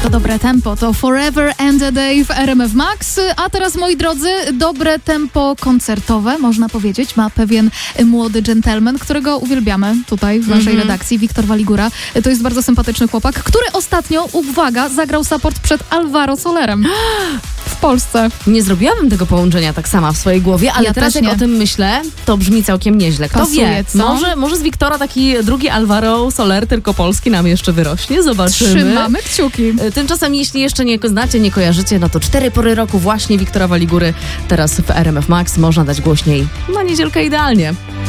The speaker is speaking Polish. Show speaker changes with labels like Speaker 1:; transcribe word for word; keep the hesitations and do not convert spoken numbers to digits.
Speaker 1: To dobre tempo, to Forever and a Day w R M F Max. A teraz, moi drodzy, dobre tempo koncertowe, można powiedzieć, ma pewien młody dżentelmen, którego uwielbiamy tutaj w naszej mm-hmm. redakcji, Wiktor Waligura. To jest bardzo sympatyczny chłopak, który ostatnio, uwaga, zagrał support przed Alvaro Solerem w Polsce.
Speaker 2: Nie zrobiłabym tego połączenia tak sama w swojej głowie, ale
Speaker 1: ja
Speaker 2: teraz jak
Speaker 1: nie.
Speaker 2: o tym myślę, to brzmi całkiem nieźle. Kto
Speaker 1: Pasuje,
Speaker 2: wie,
Speaker 1: co?
Speaker 2: Może, może z Wiktora taki drugi Alvaro Soler, tylko polski, nam jeszcze wyrośnie. Zobaczymy.
Speaker 1: Trzymamy kciuki.
Speaker 2: Tymczasem, jeśli jeszcze nie znacie, nie kojarzycie, no to cztery pory roku właśnie Wiktora Waligury teraz w R M F Max można dać głośniej na niedzielkę idealnie.